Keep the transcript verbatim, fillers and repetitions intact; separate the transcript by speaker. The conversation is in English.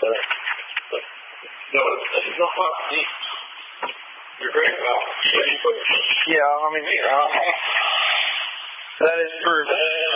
Speaker 1: No, it's not fun. You're great.
Speaker 2: Yeah, I mean, uh, that is true.